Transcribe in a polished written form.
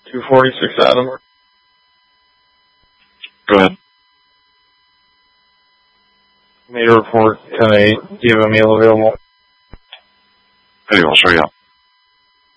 246 Adam. Go ahead. Made a report 10-8. Do you have a meal available? Hey, I'll show you out.